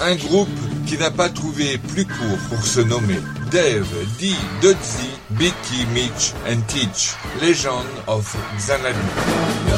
Un groupe qui n'a pas trouvé plus court pour se nommer. Dave, Dee, Dodzy, Becky, Mitch and Teach, Legend of Xanadu.